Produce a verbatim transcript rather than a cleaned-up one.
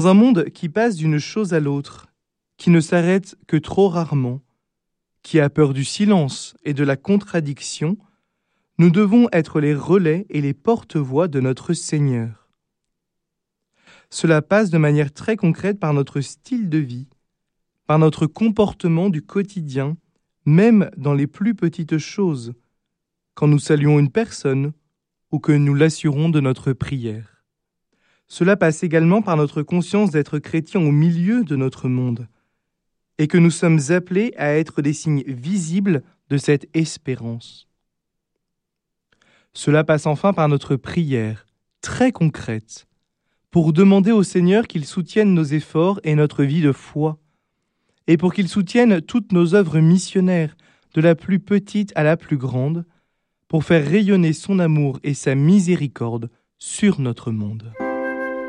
Dans un monde qui passe d'une chose à l'autre, qui ne s'arrête que trop rarement, qui a peur du silence et de la contradiction, nous devons être les relais et les porte-voix de notre Seigneur. Cela passe de manière très concrète par notre style de vie, par notre comportement du quotidien, même dans les plus petites choses, quand nous saluons une personne ou que nous l'assurons de notre prière. Cela passe également par notre conscience d'être chrétiens au milieu de notre monde et que nous sommes appelés à être des signes visibles de cette espérance. Cela passe enfin par notre prière, très concrète, pour demander au Seigneur qu'il soutienne nos efforts et notre vie de foi, et pour qu'il soutienne toutes nos œuvres missionnaires, de la plus petite à la plus grande, pour faire rayonner son amour et sa miséricorde sur notre monde.